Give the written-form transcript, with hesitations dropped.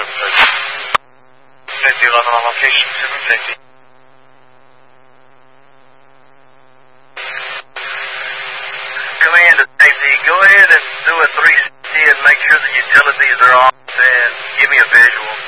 50 11 on location, 750. Command to safety. Go ahead and do a 360 and make sure the utilities are off and give me a visual.